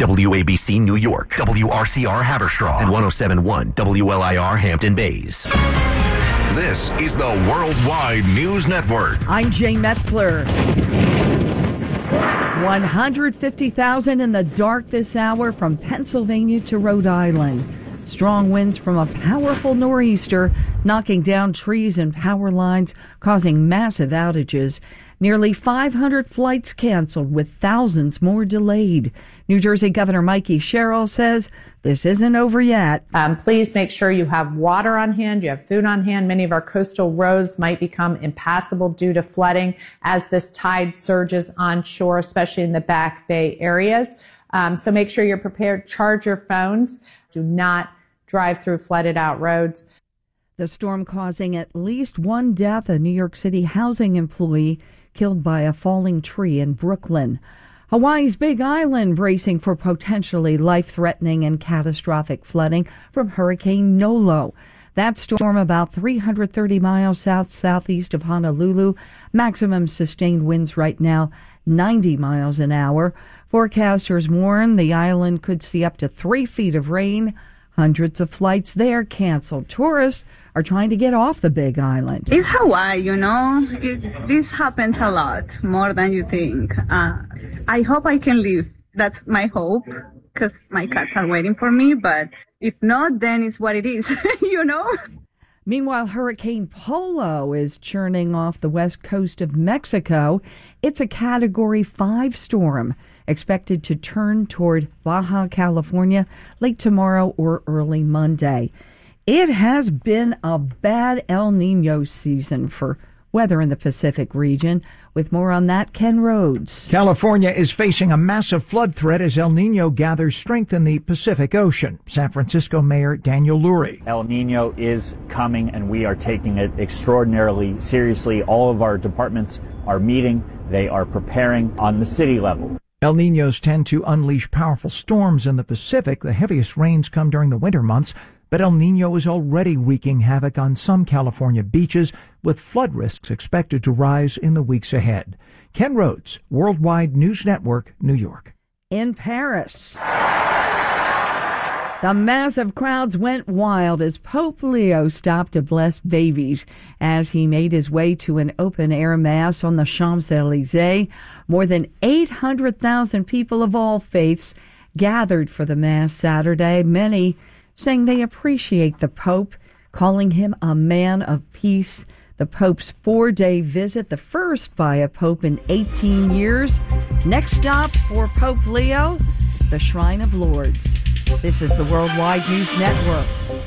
WABC New York, WRCR Haverstraw, and 107.1 WLIR Hampton Bays. This is the Worldwide News Network. I'm Jane Metzler. 150,000 in the dark this hour from Pennsylvania to Rhode Island. Strong winds from a powerful nor'easter knocking down trees and power lines, causing massive outages. Nearly 500 flights canceled, with thousands more delayed. New Jersey Governor Mikey Sherrill says this isn't over yet. Please make sure you have water on hand, you have food on hand. Many of our coastal roads might become impassable due to flooding as this tide surges onshore, especially in the Back Bay areas. So make sure you're prepared. Charge your phones. Do not drive through flooded out roads. The storm causing at least one death, a New York City housing employee killed by a falling tree in Brooklyn. Hawaii's Big Island bracing for potentially life-threatening and catastrophic flooding from Hurricane Nolo. That storm about 330 miles southeast of Honolulu. Maximum sustained winds right now 90 miles an hour. Forecasters warn the island could see up to 3 feet of rain. Hundreds of flights there canceled. Tourists are trying to get off the Big Island. It's Hawaii, you know. This happens a lot, more than you think. I hope I can leave. That's my hope, because my cats are waiting for me. But if not, then it's what it is, you know. Meanwhile, Hurricane Polo is churning off the west coast of Mexico. It's a Category 5 storm, expected to turn toward Baja California late tomorrow or early Monday. It has been a bad El Nino season for weather in the Pacific region. With more on that, Ken Rhodes. California is facing a massive flood threat as El Nino gathers strength in the Pacific Ocean. San Francisco Mayor Daniel Lurie. El Nino is coming, and we are taking it extraordinarily seriously. All of our departments are meeting. They are preparing on the city level. El Ninos tend to unleash powerful storms in the Pacific. The heaviest rains come during the winter months, but El Nino is already wreaking havoc on some California beaches, with flood risks expected to rise in the weeks ahead. Ken Rhodes, Worldwide News Network, New York. In Paris, the massive crowds went wild as Pope Leo stopped to bless babies as he made his way to an open-air mass on the Champs-Élysées. More than 800,000 people of all faiths gathered for the mass Saturday, many saying they appreciate the Pope, calling him a man of peace. The Pope's 4-day visit, the first by a Pope in 18 years. Next stop for Pope Leo, the Shrine of Lourdes. This is the Worldwide News Network.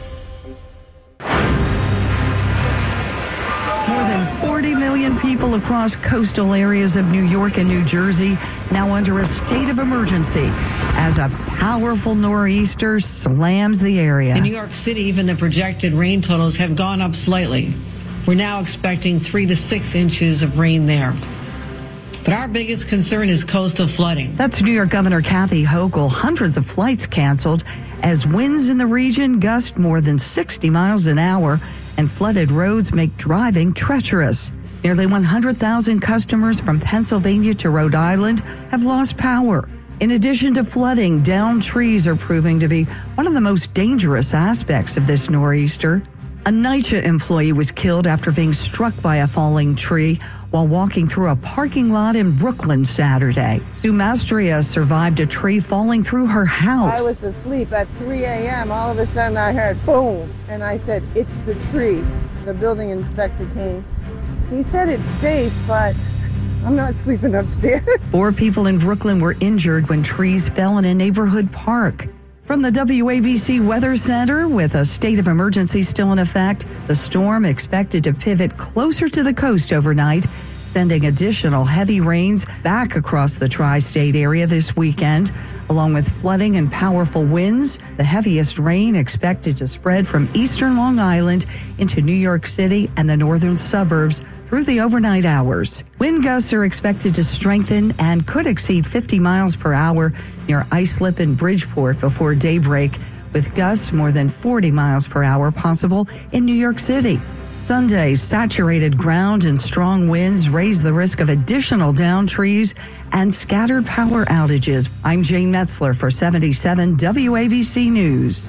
More than 40 million people across coastal areas of New York and New Jersey now under a state of emergency as a powerful nor'easter slams the area. In New York City, even the projected rain totals have gone up slightly. We're now expecting 3 to 6 inches of rain there. But our biggest concern is coastal flooding. That's New York Governor Kathy Hochul. Hundreds of flights canceled as winds in the region gust more than 60 miles an hour and flooded roads make driving treacherous. Nearly 100,000 customers from Pennsylvania to Rhode Island have lost power. In addition to flooding, downed trees are proving to be one of the most dangerous aspects of this nor'easter. A NYCHA employee was killed after being struck by a falling tree while walking through a parking lot in Brooklyn Saturday. Sue Mastria survived a tree falling through her house. I was asleep at 3 a.m. All of a sudden I heard boom, and I said, "It's the tree." The building inspector came. He said it's safe, but I'm not sleeping upstairs. 4 people in Brooklyn were injured when trees fell in a neighborhood park. From the WABC Weather Center, with a state of emergency still in effect, the storm expected to pivot closer to the coast overnight, sending additional heavy rains back across the tri-state area this weekend, along with flooding and powerful winds. The heaviest rain expected to spread from eastern Long Island into New York City and the northern suburbs through the overnight hours. Wind gusts are expected to strengthen and could exceed 50 miles per hour near Islip and Bridgeport before daybreak, with gusts more than 40 miles per hour possible in New York City. Sunday, saturated ground and strong winds raise the risk of additional downed trees and scattered power outages. I'm Jane Metzler for 77 WABC News.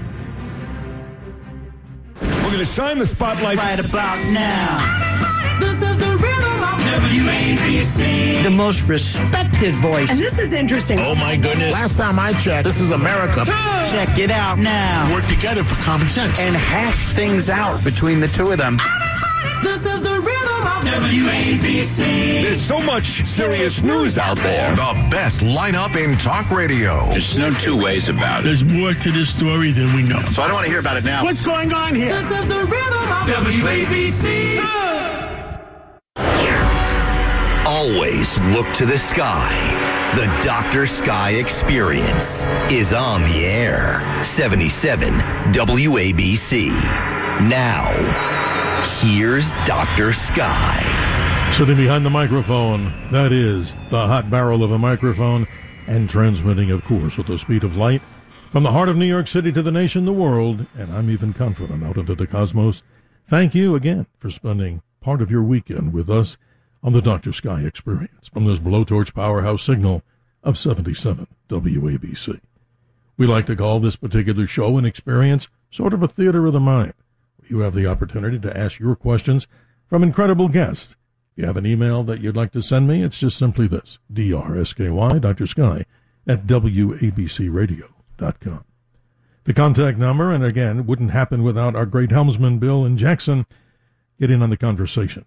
We're going to shine the spotlight right about now. This is the rhythm of WABC. The most respected voice. And this is interesting. Oh, my goodness. Last time I checked, this is America. Check it out now. Work together for common sense. And hash things out between the two of them. This is the rhythm of WABC. There's so much serious news out there. The best lineup in talk radio. There's no two ways about it. There's more to this story than we know. So I don't want to hear about it now. What's going on here? This is the rhythm of WABC. Always look to the sky. The Dr. Sky Experience is on the air. 77 WABC. Now, here's Dr. Sky. Sitting behind the microphone, that is the hot barrel of a microphone, and transmitting, of course, with the speed of light from the heart of New York City to the nation, the world, and I'm even confident out into the cosmos. Thank you again for spending part of your weekend with us on the Dr. Sky Experience from this blowtorch powerhouse signal of 77 WABC. We like to call this particular show and experience sort of a theater of the mind. You have the opportunity to ask your questions from incredible guests. If you have an email that you'd like to send me, it's just simply this, DRSKY, Dr. Sky, at WABCradio.com. The contact number, and again, wouldn't happen without our great helmsman, Bill and Jackson. Get in on the conversation,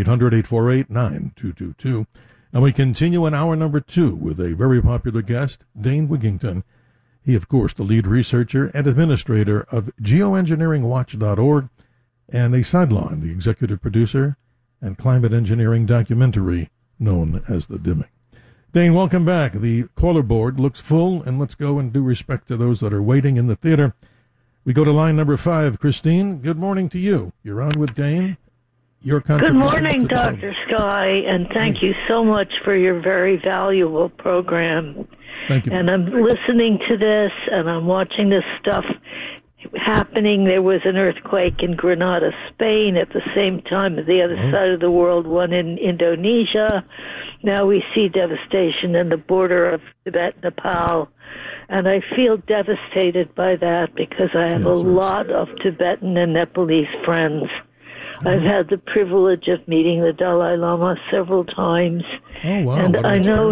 1-800-848-9222. And we continue in hour number 2 with a very popular guest, Dane Wigington. He, of course, the lead researcher and administrator of geoengineeringwatch.org, and a sideline, the executive producer and climate engineering documentary known as The Dimming. Dane, welcome back. The caller board looks full, and let's go and do respect to those that are waiting in the theater. We go to line number 5. Christine, good morning to you. You're on with Dane. Your Good morning, Dr. Sky, and thank you so much for your very valuable program. Thank you. And I'm listening to this, and I'm watching this stuff happening. There was an earthquake in Granada, Spain, at the same time at the other side of the world, one in Indonesia. Now we see devastation in the border of Tibet, Nepal. And I feel devastated by that because I have a lot of Tibetan and Nepalese friends. I've had the privilege of meeting the Dalai Lama several times. Oh, wow. And I know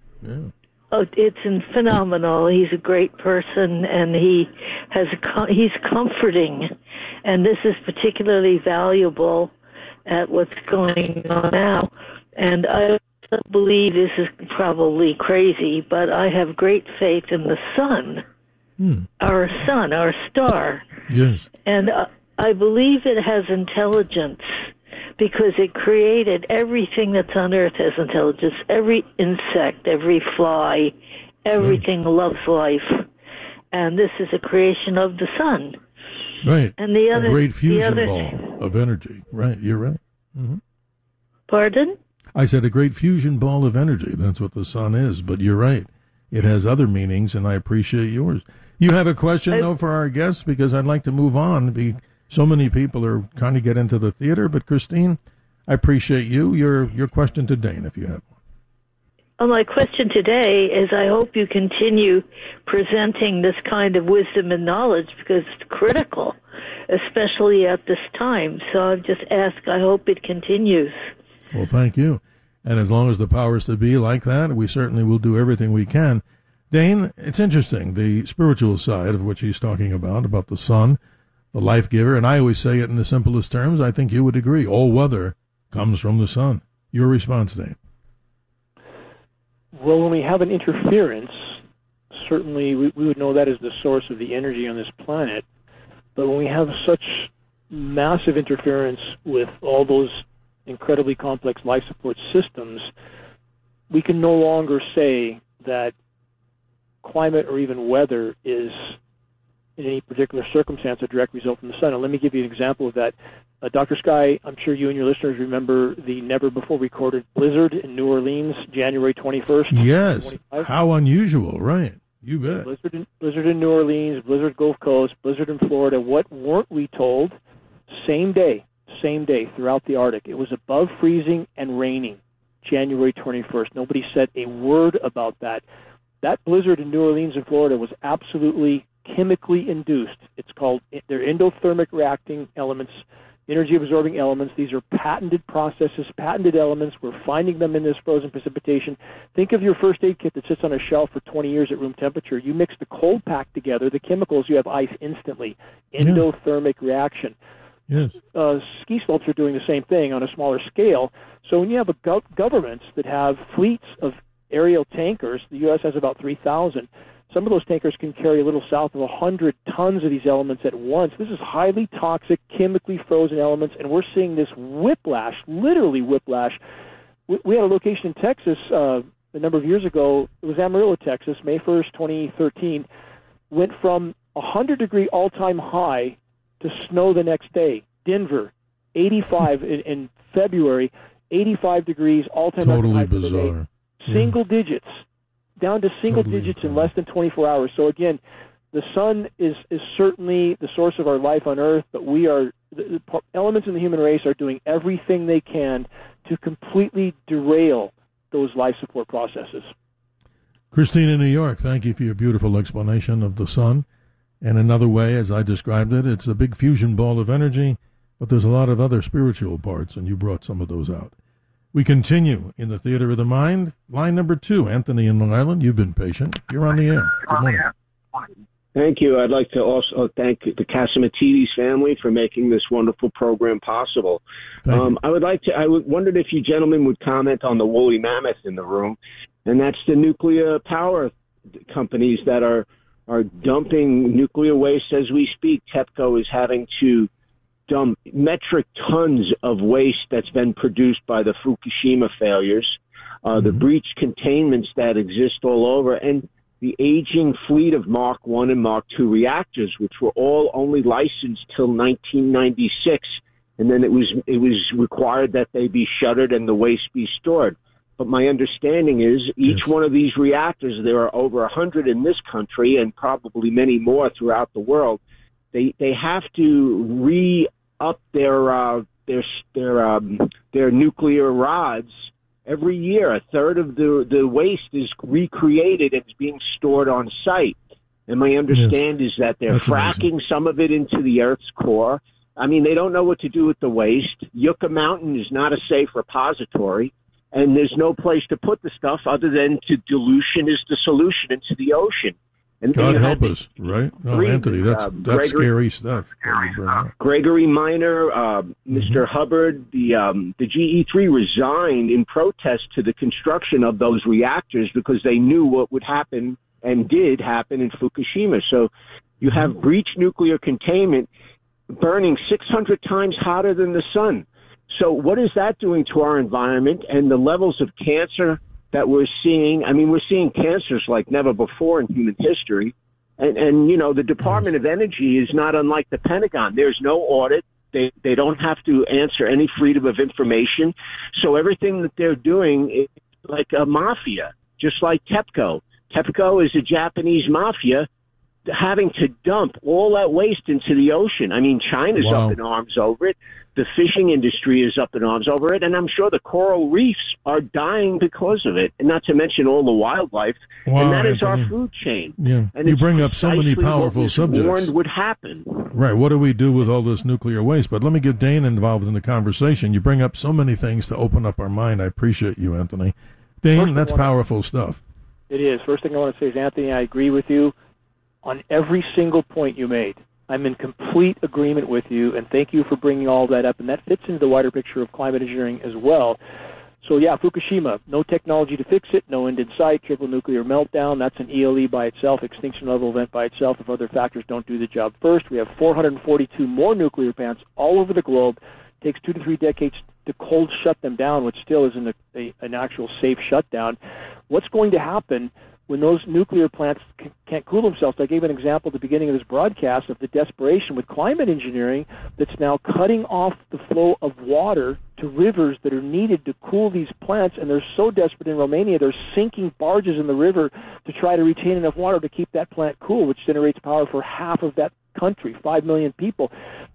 it's phenomenal. He's a great person, and he's comforting. And this is particularly valuable at what's going on now. And I believe this is probably crazy, but I have great faith in the sun, our star. Yes. And I believe it has intelligence because it created everything that's on Earth has intelligence. Every insect, every fly, everything loves life. And this is a creation of the sun. Right. And the other, a great fusion ball of energy. Right. You're right. Mm-hmm. Pardon? I said a great fusion ball of energy. That's what the sun is. But you're right. It has other meanings, and I appreciate yours. You have a question, though, for our guests? Because I'd like to move on. So many people are trying to get into the theater. But, Christine, I appreciate you. Your question to Dane, if you have one. Well, my question today is I hope you continue presenting this kind of wisdom and knowledge because it's critical, especially at this time. So I've just asked, I hope it continues. Well, thank you. And as long as the powers that be like that, we certainly will do everything we can. Dane, it's interesting, the spiritual side of what she's talking about the sun, the life giver, and I always say it in the simplest terms. I think you would agree. All weather comes from the sun. Your response, Dane? Well, when we have an interference, certainly we would know that is the source of the energy on this planet. But when we have such massive interference with all those incredibly complex life support systems, we can no longer say that climate or even weather is, in any particular circumstance, a direct result from the sun. And let me give you an example of that. Dr. Sky, I'm sure you and your listeners remember the never-before-recorded blizzard in New Orleans, January 21st. Yes. How unusual, right. You bet. Blizzard in New Orleans, blizzard Gulf Coast, blizzard in Florida. What weren't we told? Same day, same day throughout the Arctic. It was above freezing and raining January 21st. Nobody said a word about that. That blizzard in New Orleans and Florida was absolutely chemically induced. It's called, they're endothermic reacting elements, energy-absorbing elements. These are patented processes, patented elements. We're finding them in this frozen precipitation. Think of your first aid kit that sits on a shelf for 20 years at room temperature. You mix the cold pack together, the chemicals, you have ice instantly. Endothermic reaction. Yes. Ski slopes are doing the same thing on a smaller scale. So when you have governments that have fleets of aerial tankers, the U.S. has about 3,000. Some of those tankers can carry a little south of 100 tons of these elements at once. This is highly toxic, chemically frozen elements, and we're seeing this whiplash, literally whiplash. We had a location in Texas a number of years ago. It was Amarillo, Texas, May 1st, 2013. Went from 100-degree all-time high to snow the next day. Denver, 85 in February, 85 degrees, all-time high. Totally bizarre. Single digits. Down to single digits in less than 24 hours. So again, the sun is certainly the source of our life on Earth, but the elements in the human race are doing everything they can to completely derail those life support processes. Christine in New York, thank you for your beautiful explanation of the sun. And another way, as I described it, it's a big fusion ball of energy, but there's a lot of other spiritual parts, and you brought some of those out. We continue in the Theater of the Mind. Line number 2, Anthony in Long Island. You've been patient. You're on the air. Good morning. Thank you. I'd like to also thank the Casamatides family for making this wonderful program possible. I wondered if you gentlemen would comment on the woolly mammoth in the room, and that's the nuclear power companies that are dumping nuclear waste as we speak. TEPCO is having to dump metric tons of waste that's been produced by the Fukushima failures, the breach containments that exist all over, and the aging fleet of Mark I and Mark II reactors, which were all only licensed till 1996, and then it was required that they be shuttered and the waste be stored. But my understanding is each one of these reactors, there are over 100 in this country and probably many more throughout the world. They have to re-up their nuclear rods every year. A third of the waste is recreated and is being stored on site. And my understanding is that they're fracking some of it into the Earth's core. I mean, they don't know what to do with the waste. Yucca Mountain is not a safe repository, and there's no place to put the stuff other than to dilution is the solution into the ocean. And God help us, right? No, Anthony, that's scary stuff. Gregory Minor, Mr. Hubbard, the GE3 resigned in protest to the construction of those reactors because they knew what would happen and did happen in Fukushima. So you have breached nuclear containment burning 600 times hotter than the sun. So what is that doing to our environment and the levels of cancer that we're seeing? I mean, we're seeing cancers like never before in human history. And you know, the Department of Energy is not unlike the Pentagon. There's no audit. They don't have to answer any freedom of information. So everything that they're doing is like a mafia, just like TEPCO. TEPCO is a Japanese mafia having to dump all that waste into the ocean. I mean, China's up in arms over it. The fishing industry is up in arms over it. And I'm sure the coral reefs are dying because of it, and not to mention all the wildlife. And that is our food chain. Yeah. And you bring up so many powerful subjects. Warned would happen. Right. What do we do with all this nuclear waste? But let me get Dane involved in the conversation. You bring up so many things to open up our mind. I appreciate you, Anthony. Dane, that's powerful stuff. It is. First thing I want to say is, Anthony, I agree with you on every single point you made. I'm in complete agreement with you, and thank you for bringing all that up. And that fits into the wider picture of climate engineering as well. So, yeah, Fukushima, no technology to fix it, no end in sight, triple nuclear meltdown. That's an ELE by itself, extinction level event by itself if other factors don't do the job first. We have 442 more nuclear plants all over the globe. It takes 2 to 3 decades to cold shut them down, which still isn't an actual safe shutdown. What's going to happen when those nuclear plants can't cool themselves? I gave an example at the beginning of this broadcast of the desperation with climate engineering that's now cutting off the flow of water to rivers that are needed to cool these plants, and they're so desperate in Romania, they're sinking barges in the river to try to retain enough water to keep that plant cool, which generates power for half of that country, 5 million people.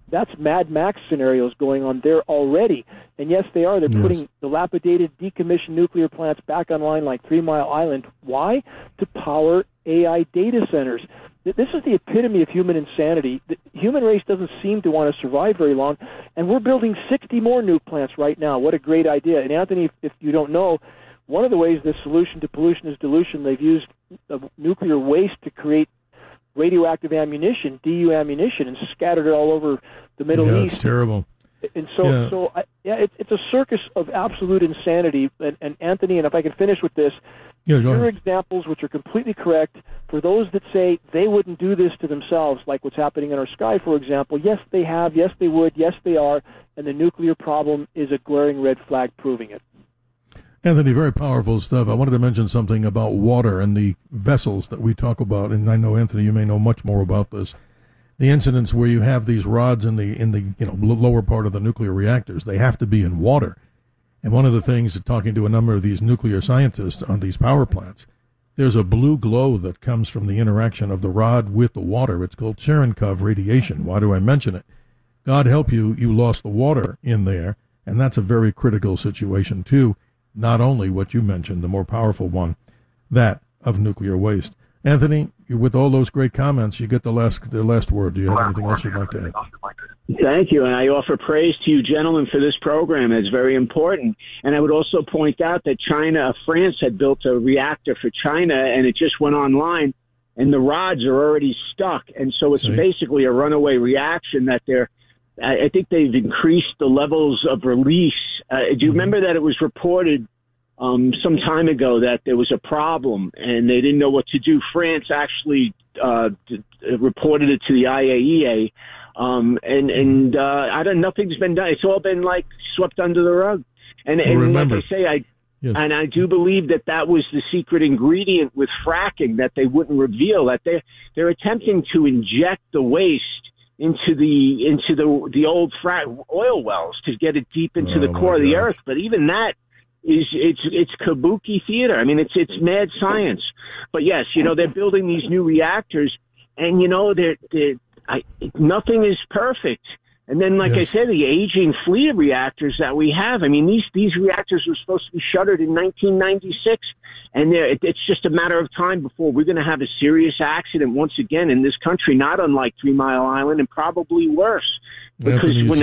That's Mad Max scenarios going on there already. And yes, they are. They're putting dilapidated, decommissioned nuclear plants back online like 3 Mile Island. Why? To power AI data centers. This is the epitome of human insanity. The human race doesn't seem to want to survive very long, and we're building 60 more nuke plants right now. What a great idea. And Anthony, if you don't know, one of the ways the solution to pollution is dilution, they've used nuclear waste to create radioactive ammunition, DU ammunition, and scattered it all over the Middle East. It's terrible. And it's a circus of absolute insanity. And Anthony, and if I can finish with this, here are examples which are completely correct for those that say they wouldn't do this to themselves, like what's happening in our sky, for example. Yes, they have. Yes, they would. Yes, they are. And the nuclear problem is a glaring red flag proving it. Anthony, very powerful stuff. I wanted to mention something about water and the vessels that we talk about, and I know, Anthony, you may know much more about this. The incidents where you have these rods in the lower part of the nuclear reactors, they have to be in water. And one of the things, talking to a number of these nuclear scientists on these power plants, there's a blue glow that comes from the interaction of the rod with the water. It's called Cherenkov radiation. Why do I mention it? God help you, you lost the water in there, and that's a very critical situation, too. Not only what you mentioned, the more powerful one, that of nuclear waste. Anthony, with all those great comments, you get the last word. Do you have anything else you'd like to add? Thank you, and I offer praise to you gentlemen for this program. It's very important. And I would also point out that France had built a reactor for China, and it just went online, and the rods are already stuck. And so it's basically a runaway reaction that I think they've increased the levels of release. Do you remember that it was reported some time ago that there was a problem and they didn't know what to do? France actually reported it to the IAEA, and nothing's been done. It's all been like swept under the rug. And like I say, and I do believe that was the secret ingredient with fracking that they wouldn't reveal, that they're attempting to inject the waste into the old oil wells to get it deep into the core of the earth. But even that it's kabuki theater. I mean, it's mad science. But yes, they're building these new reactors, and nothing is perfect. And then, like I said, the aging fleet of reactors that we have. I mean, these reactors were supposed to be shuttered in 1996, and it's just a matter of time before we're going to have a serious accident once again in this country, not unlike 3 Mile Island, and probably worse. Because when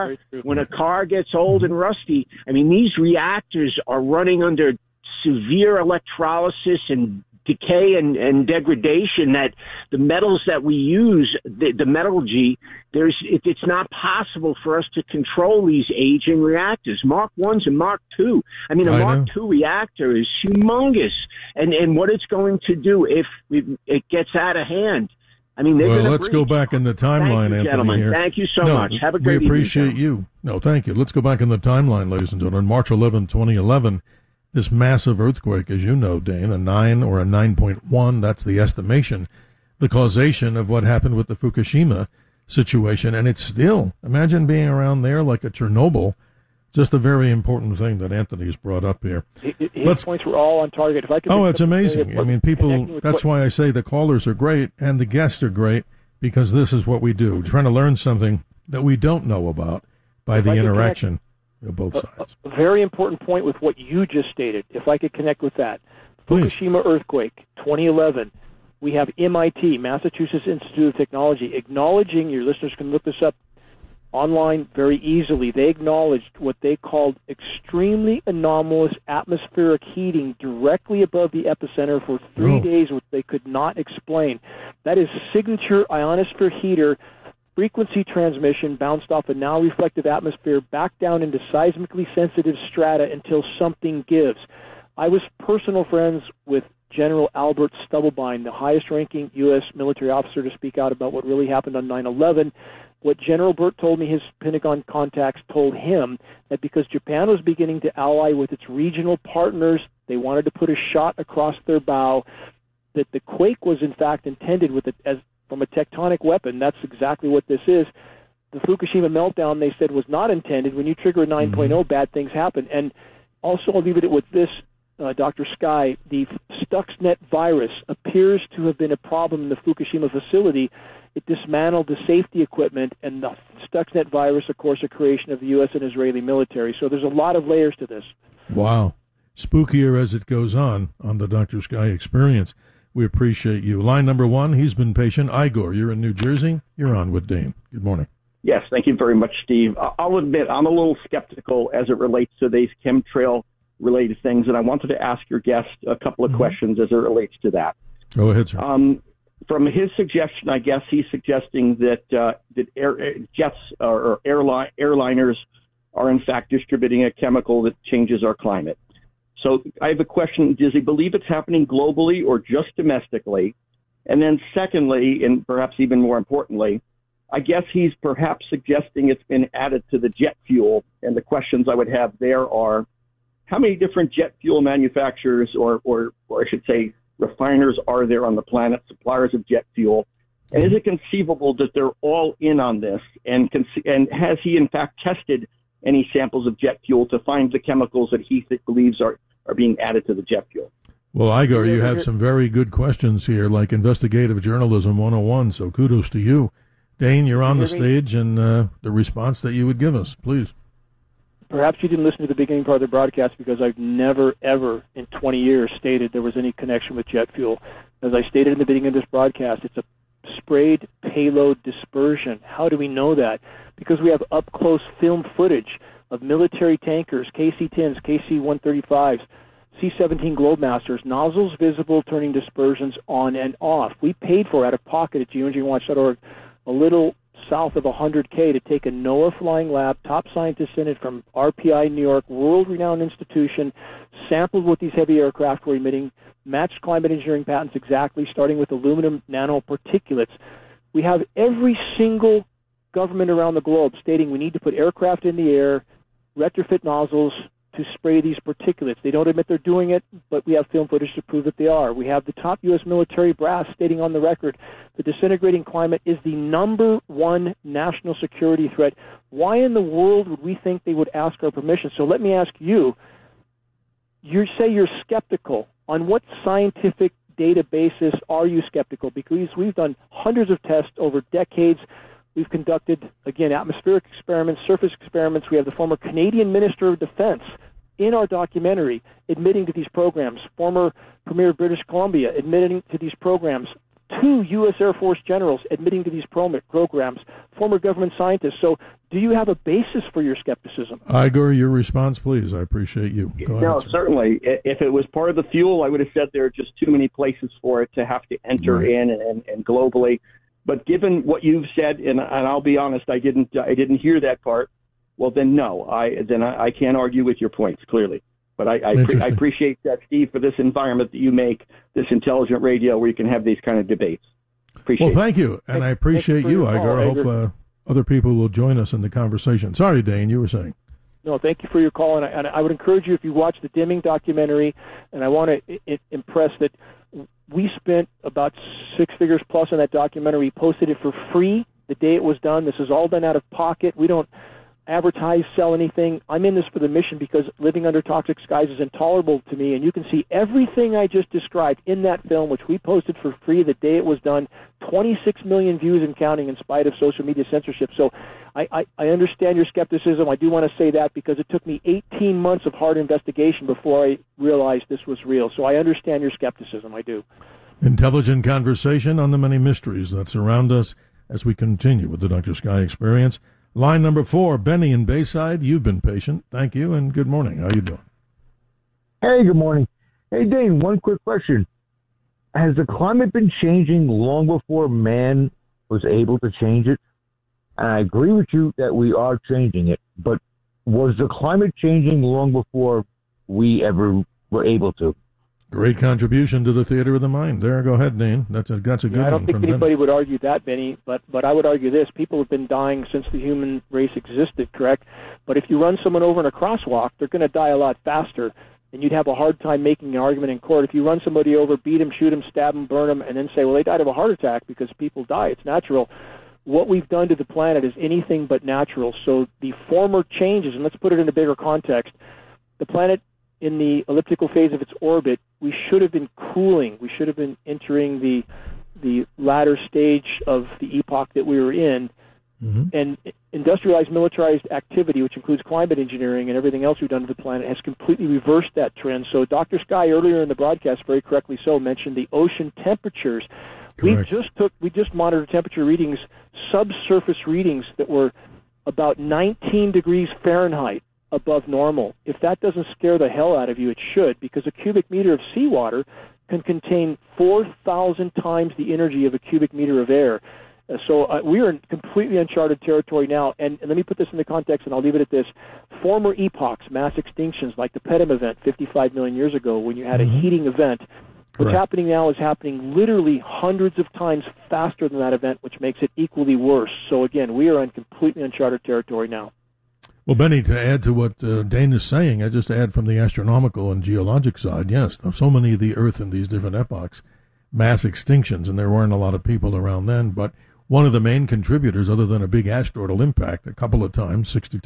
a car gets old and rusty, I mean, these reactors are running under severe electrolysis and decay and degradation, that the metals that we use, the metallurgy, it's not possible for us to control these aging reactors. Mark 1s and Mark 2. I mean, a Mark 2 reactor is humongous. And what it's going to do if it gets out of hand. I mean, let's go back in the timeline, Anthony. Gentlemen, here. Thank you so much. Have a great evening. We appreciate you. No, thank you. Let's go back in the timeline, ladies and gentlemen. March 11, 2011, this massive earthquake, as you know, Dane, a 9 or a 9.1, that's the estimation, the causation of what happened with the Fukushima situation. And it's still, imagine being around there like a Chernobyl. Just a very important thing that Anthony's brought up here. His points were all on target. If I could it's amazing. I mean, people, that's why I say the callers are great and the guests are great, because this is what we do. We're trying to learn something that we don't know about by the interaction of both sides. A very important point with what you just stated, if I could connect with that. Please. Fukushima earthquake, 2011. We have MIT, Massachusetts Institute of Technology, acknowledging, your listeners can look this up online very easily, they acknowledged what they called extremely anomalous atmospheric heating directly above the epicenter for 3 days, which they could not explain. That is signature ionosphere heater frequency transmission bounced off a now reflective atmosphere back down into seismically sensitive strata until something gives. I was personal friends with General Albert Stubblebine, the highest-ranking U.S. military officer to speak out about what really happened on 9/11. What General Burt told me, his Pentagon contacts told him that because Japan was beginning to ally with its regional partners, they wanted to put a shot across their bow, that the quake was in fact intended with it as from a tectonic weapon. That's exactly what this is. The Fukushima meltdown, they said, was not intended. When you trigger a 9.0, bad things happen. And also, I'll leave it with this. Dr. Sky, the Stuxnet virus appears to have been a problem in the Fukushima facility. It dismantled the safety equipment, and the Stuxnet virus, of course, a creation of the U.S. and Israeli military. So there's a lot of layers to this. Wow. Spookier as it goes on the Dr. Sky Experience. We appreciate you. Line number one, he's been patient. Igor, you're in New Jersey. You're on with Dane. Good morning. Yes, thank you very much, Steve. I'll admit I'm a little skeptical as it relates to these chemtrail-related things, and I wanted to ask your guest a couple of questions as it relates to that. Go ahead, sir. From his suggestion, I guess he's suggesting that jets or airliners are in fact distributing a chemical that changes our climate. So I have a question. Does he believe it's happening globally or just domestically? And then secondly, and perhaps even more importantly, I guess he's perhaps suggesting it's been added to the jet fuel. And the questions I would have there are, how many different jet fuel manufacturers or I should say refiners are there on the planet, suppliers of jet fuel? And is it conceivable that they're all in on this? And has he in fact tested any samples of jet fuel to find the chemicals that he believes are being added to the jet fuel? Well, Igor, you have some very good questions here, like investigative journalism 101, so kudos to you. Dane, you're on the stage, and the response that you would give us, please. Perhaps you didn't listen to the beginning part of the broadcast because I've never, ever in 20 years stated there was any connection with jet fuel. As I stated in the beginning of this broadcast, it's a sprayed payload dispersion. How do we know that? Because we have up-close film footage of military tankers, KC-10s, KC-135s, C-17 Globemasters, nozzles visible, turning dispersions on and off. We paid for, out of pocket at geoengineeringwatch.org, a little south of $100K to take a NOAA flying lab, top scientists in it from RPI New York, world-renowned institution, sampled what these heavy aircraft were emitting, matched climate engineering patents exactly, starting with aluminum nanoparticulates. We have every single government around the globe stating we need to put aircraft in the air, retrofit nozzles to spray these particulates. They don't admit they're doing it, but we have film footage to prove that they are. We have the top U.S. military brass stating on the record the disintegrating climate is the number one national security threat. Why in the world would we think they would ask our permission? So let me ask you, you say you're skeptical. On what scientific data basis are you skeptical? Because we've done hundreds of tests over decades. We've conducted, again, atmospheric experiments, surface experiments. We have the former Canadian Minister of Defense in our documentary admitting to these programs, former Premier of British Columbia admitting to these programs, 2 U.S. Air Force generals admitting to these programs, former government scientists. So do you have a basis for your skepticism? Igor, your response, please. I appreciate you. Go ahead, sir. Certainly. If it was part of the fuel, I would have said there are just too many places for it to have to enter in and globally. But given what you've said, and I'll be honest, I didn't hear that part. Well, then no, I can't argue with your points clearly. But I appreciate that, Steve, for this environment that you make, this intelligent radio where you can have these kind of debates. Well, thank you, and I appreciate you, Igor. I hope other people will join us in the conversation. Sorry, Dane, you were saying. No, thank you for your call, and I would encourage you, if you watch the Deming documentary, and I want to impress that we spent about 6 figures plus on that documentary. We posted it for free the day it was done. This is all done out of pocket. We don't advertise, sell anything. I'm in this for the mission because living under toxic skies is intolerable to me, and you can see everything I just described in that film, which we posted for free the day it was done. 26 million views and counting in spite of social media censorship. So I understand your skepticism. I do want to say that because it took me 18 months of hard investigation before I realized this was real. So I understand your skepticism. I do. Intelligent conversation on the many mysteries that surround us as we continue with the Dr. Sky Experience. Line number 4, Benny in Bayside. You've been patient. Thank you, and good morning. How you doing? Hey, good morning. Hey, Dane, one quick question. Has the climate been changing long before man was able to change it? And I agree with you that we are changing it, but was the climate changing long before we ever were able to? Great contribution to the theater of the mind. There, go ahead, Dane. That's a good one. I don't think anybody would argue that, Benny, but I would argue this. People have been dying since the human race existed, correct? But if you run someone over in a crosswalk, they're going to die a lot faster, and you'd have a hard time making an argument in court. If you run somebody over, beat them, shoot them, stab them, burn them, and then say, well, they died of a heart attack because people die. It's natural. What we've done to the planet is anything but natural. So the former changes, and let's put it in a bigger context, the planet in the elliptical phase of its orbit, we should have been cooling. We should have been entering the latter stage of the epoch that we were in. Mm-hmm. And industrialized, militarized activity, which includes climate engineering and everything else we've done to the planet, has completely reversed that trend. So Dr. Sky, earlier in the broadcast, very correctly so, mentioned the ocean temperatures. Correct. We just monitored temperature readings, subsurface readings that were about 19 degrees Fahrenheit above normal. If that doesn't scare the hell out of you, it should, because a cubic meter of seawater can contain 4,000 times the energy of a cubic meter of air. So we are in completely uncharted territory now. And let me put this into context, and I'll leave it at this. Former epochs, mass extinctions, like the Pedum event 55 million years ago, when you had a heating event, what's happening now is happening literally hundreds of times faster than that event, which makes it equally worse. So, again, we are in completely uncharted territory now. Well, Benny, to add to what Dane is saying, I just add from the astronomical and geologic side, yes, so many of the Earth in these different epochs, mass extinctions, and there weren't a lot of people around then, but one of the main contributors, other than a big asteroidal impact, a couple of times,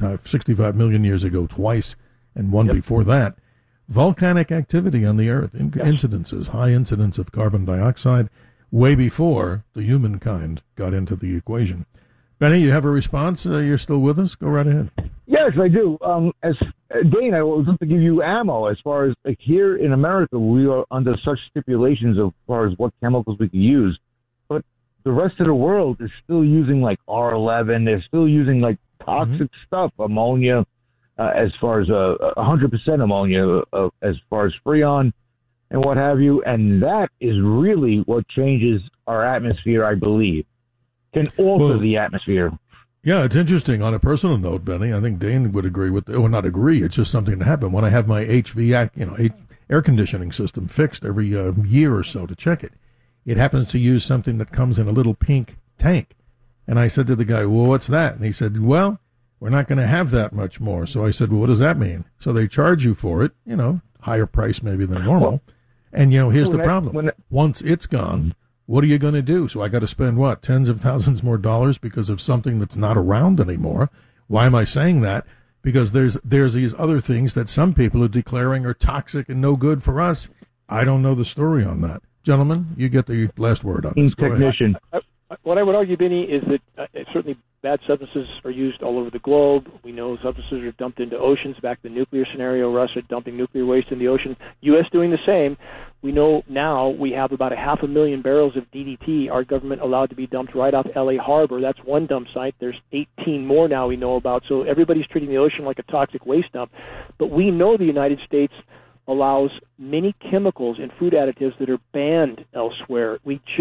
65 million years ago twice, and one before that, volcanic activity on the Earth, incidences, high incidence of carbon dioxide, way before the humankind got into the equation. Benny, you have a response? You're still with us? Go right ahead. Yes, I do. As Dane, I was going to give you ammo as far as here in America, we are under such stipulations as far as what chemicals we can use. But the rest of the world is still using like R11. They're still using like toxic stuff, ammonia, as far as 100% ammonia, as far as Freon and what have you. And that is really what changes our atmosphere, I believe. Can alter the atmosphere. Yeah, it's interesting. On a personal note, Benny, I think Dane would agree with, or not agree, it's just something to happen. When I have my HVAC, air conditioning system fixed every year or so to check it, it happens to use something that comes in a little pink tank. And I said to the guy, well, what's that? And he said, well, we're not going to have that much more. So I said, well, what does that mean? So they charge you for it, higher price maybe than normal. And, here's the problem. Once it's gone, what are you going to do? So I got to spend, tens of thousands more dollars because of something that's not around anymore. Why am I saying that? Because there's these other things that some people are declaring are toxic and no good for us. I don't know the story on that. Gentlemen, you get the last word on this. Technician. What I would argue, Benny, is that certainly bad substances are used all over the globe. We know substances are dumped into oceans. Back to the nuclear scenario, Russia dumping nuclear waste in the ocean. U.S. doing the same. We know now we have about 500,000 barrels of DDT, our government allowed to be dumped right off L.A. Harbor. That's one dump site. There's 18 more now we know about. So everybody's treating the ocean like a toxic waste dump. But we know the United States allows many chemicals and food additives that are banned elsewhere.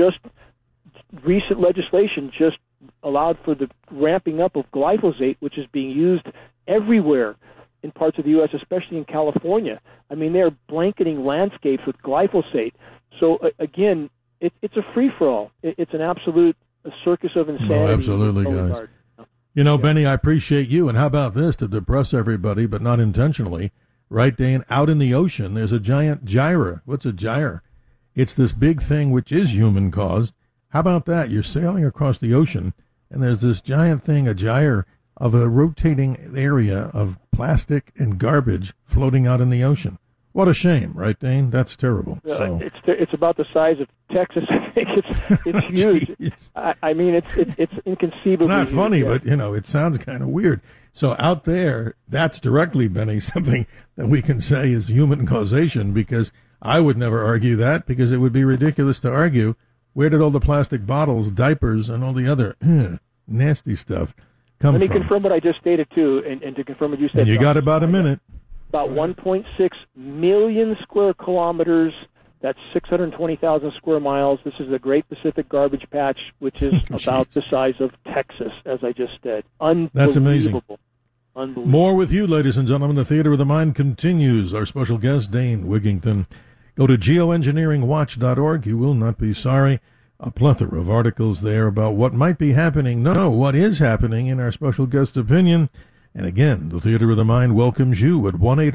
Recent legislation just allowed for the ramping up of glyphosate, which is being used everywhere in parts of the U.S., especially in California. I mean, they're blanketing landscapes with glyphosate. So, again, it's a free-for-all. It's an absolute circus of insanity. Oh, absolutely, guys. Benny, I appreciate you. And how about this, to depress everybody, but not intentionally, right, Dane? Out in the ocean, there's a giant gyre. What's a gyre? It's this big thing which is human-caused. How about that? You're sailing across the ocean, and there's this giant thing, a gyre, of a rotating area of plastic and garbage floating out in the ocean. What a shame, right, Dane? That's terrible. It's about the size of Texas. I think it's huge. I mean, it's inconceivable. It's not funny, but it sounds kind of weird. So out there, that's directly, Benny, something that we can say is human causation, because I would never argue that, because it would be ridiculous to argue. Where did all the plastic bottles, diapers, and all the other nasty stuff come from? Let me confirm what I just stated, too, and to confirm what you said. And you got about a minute. About 1.6 million square kilometers. That's 620,000 square miles. This is the Great Pacific Garbage Patch, which is about the size of Texas, as I just said. Unbelievable. That's amazing. Unbelievable. More with you, ladies and gentlemen. The Theater of the Mind continues. Our special guest, Dane Wigington. Go to geoengineeringwatch.org. You will not be sorry. A plethora of articles there about what might be happening. No, what is happening in our special guest opinion. And again, the Theater of the Mind welcomes you at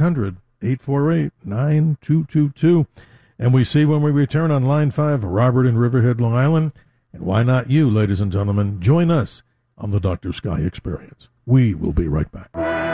1-800-848-9222. And we see when we return on Line 5, Robert in Riverhead, Long Island. And why not you, ladies and gentlemen, join us on the Dr. Sky Experience. We will be right back.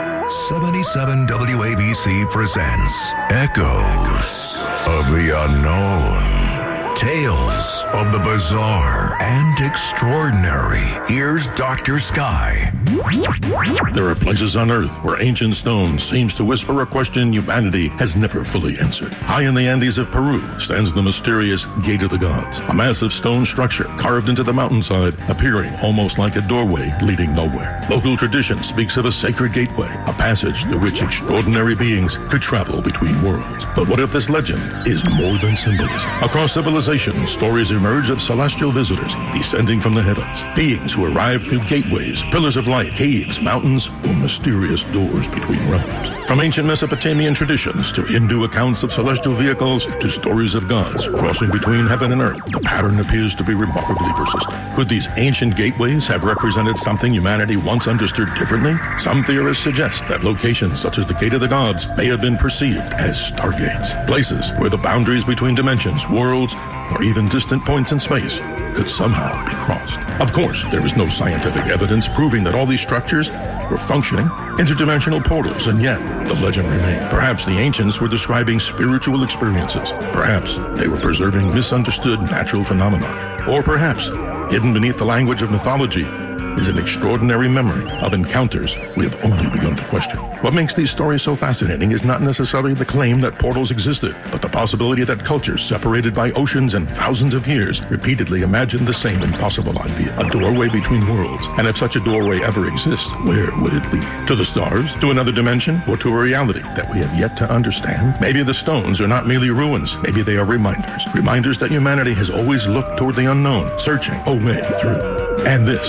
77 WABC presents Echoes of the Unknown. Tales of the bizarre and extraordinary. Here's Dr. Sky. There are places on Earth where ancient stone seems to whisper a question humanity has never fully answered. High in the Andes of Peru stands the mysterious Gate of the Gods, a massive stone structure carved into the mountainside, appearing almost like a doorway leading nowhere. Local tradition speaks of a sacred gateway, a passage through which extraordinary beings could travel between worlds. But what if this legend is more than symbolism? Across civilization, stories emerge of celestial visitors descending from the heavens, beings who arrive through gateways, pillars of light, caves, mountains, or mysterious doors between realms. From ancient Mesopotamian traditions to Hindu accounts of celestial vehicles to stories of gods crossing between heaven and earth, the pattern appears to be remarkably persistent. Could these ancient gateways have represented something humanity once understood differently? Some theorists suggest that locations such as the Gate of the Gods may have been perceived as stargates, places where the boundaries between dimensions, worlds, or even distant points in space could somehow be crossed. Of course, there is no scientific evidence proving that all these structures were functioning interdimensional portals, and yet the legend remained. Perhaps the ancients were describing spiritual experiences. Perhaps they were preserving misunderstood natural phenomena. Or perhaps, hidden beneath the language of mythology, is an extraordinary memory of encounters we have only begun to question. What makes these stories so fascinating is not necessarily the claim that portals existed, but the possibility that cultures separated by oceans and thousands of years repeatedly imagined the same impossible idea, a doorway between worlds. And if such a doorway ever exists, where would it lead? To the stars? To another dimension? Or to a reality that we have yet to understand? Maybe the stones are not merely ruins. Maybe they are reminders. Reminders that humanity has always looked toward the unknown, searching a way through. And this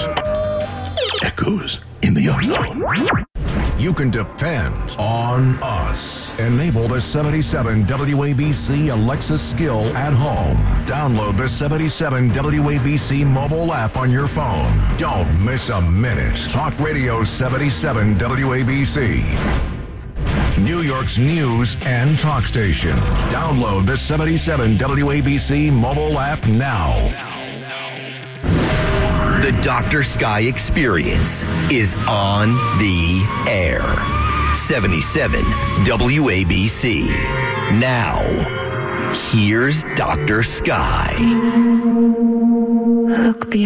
Echoes in the Unknown. You can depend on us. Enable the 77 WABC Alexa skill at home. Download the 77 WABC mobile app on your phone. Don't miss a minute. Talk Radio 77 WABC. New York's news and talk station. Download the 77 WABC mobile app now. The Dr. Sky Experience is on the air. 77 WABC. Now, here's Dr. Sky. Look beyond.